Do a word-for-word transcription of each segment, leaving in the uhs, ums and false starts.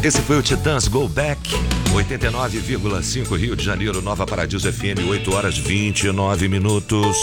Esse foi o Titãs Go Back, oitenta e nove vírgula cinco Rio de Janeiro, Nova Paradiso F M, oito horas e vinte e nove minutos.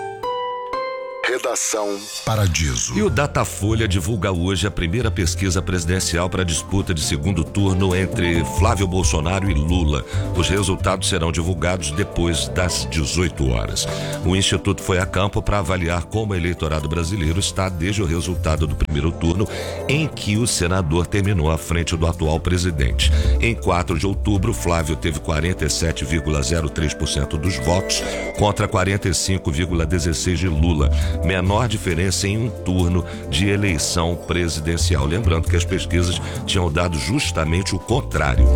Redação Paradiso. E o Datafolha divulga hoje a primeira pesquisa presidencial para a disputa de segundo turno entre Flávio Bolsonaro e Lula. Os resultados serão divulgados depois das dezoito horas. O Instituto foi a campo para avaliar como o eleitorado brasileiro está desde o resultado do primeiro turno, em que o senador terminou à frente do atual presidente. Em quatro de outubro, Flávio teve quarenta e sete vírgula zero três por cento dos votos contra quarenta e cinco vírgula dezesseis por cento de Lula. Menor diferença em um turno de eleição presidencial. Lembrando que as pesquisas tinham dado justamente o contrário.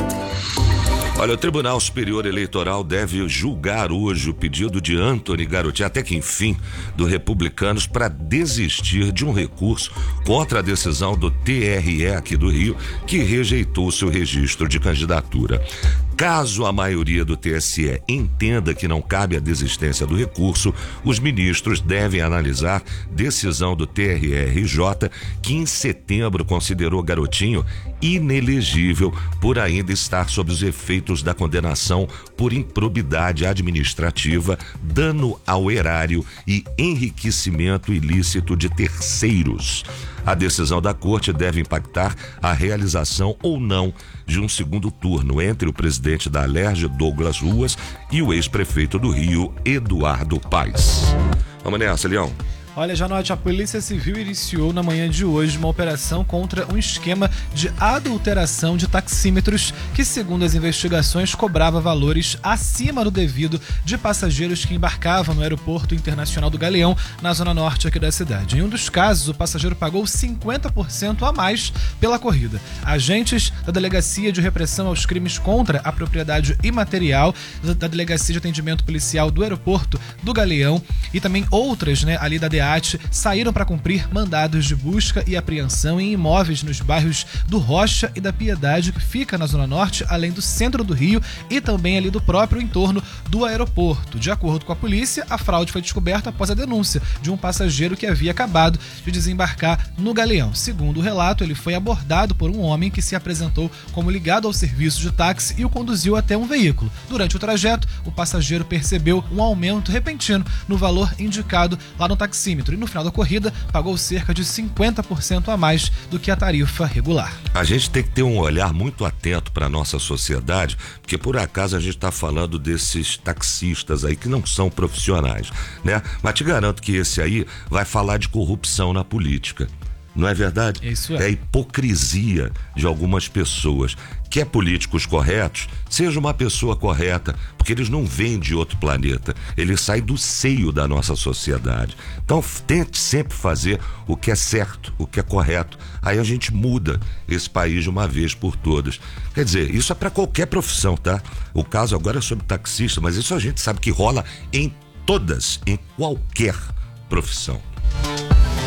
Olha, o Tribunal Superior Eleitoral deve julgar hoje o pedido de Antony Garotinho, até que enfim, do Republicanos, para desistir de um recurso contra a decisão do T R E aqui do Rio, que rejeitou seu registro de candidatura. Caso a maioria do T S E entenda que não cabe a desistência do recurso, os ministros devem analisar decisão do T R R J, que em setembro considerou Garotinho inelegível por ainda estar sob os efeitos da condenação por improbidade administrativa, dano ao erário e enriquecimento ilícito de terceiros. A decisão da corte deve impactar a realização ou não de um segundo turno entre o presidente da Alerj, Douglas Ruas, e o ex-prefeito do Rio, Eduardo Paes. Vamos nessa, Leão. Olha, Janote, a Polícia Civil iniciou na manhã de hoje uma operação contra um esquema de adulteração de taxímetros que, segundo as investigações, cobrava valores acima do devido de passageiros que embarcavam no Aeroporto Internacional do Galeão, na zona norte aqui da cidade. Em um dos casos, o passageiro pagou cinquenta por cento a mais pela corrida. Agentes da Delegacia de Repressão aos Crimes contra a Propriedade Imaterial, da Delegacia de Atendimento Policial do Aeroporto do Galeão e também outras, né, ali da D E A T, saíram para cumprir mandados de busca e apreensão em imóveis nos bairros do Rocha e da Piedade, que fica na Zona Norte, além do centro do Rio e também ali do próprio entorno do aeroporto. De acordo com a polícia, a fraude foi descoberta após a denúncia de um passageiro que havia acabado de desembarcar no Galeão. Segundo o relato, ele foi abordado por um homem que se apresentou como ligado ao serviço de táxi e o conduziu até um veículo. Durante o trajeto, o passageiro percebeu um aumento repentino no valor indicado lá no taxímetro e no final da corrida pagou cerca de cinquenta por cento a mais do que a tarifa regular. A gente tem que ter um olhar muito atento para a nossa sociedade, porque por acaso a gente está falando desses taxistas aí que não são profissionais, né? Mas te garanto que esse aí vai falar de corrupção na política. Não é verdade? Isso é. É a hipocrisia de algumas pessoas. Quer políticos corretos? Seja uma pessoa correta, porque eles não vêm de outro planeta. Eles saem do seio da nossa sociedade. Então, tente sempre fazer o que é certo, o que é correto. Aí a gente muda esse país de uma vez por todas. Quer dizer, isso é para qualquer profissão, tá? O caso agora é sobre taxista, mas isso a gente sabe que rola em todas, em qualquer profissão.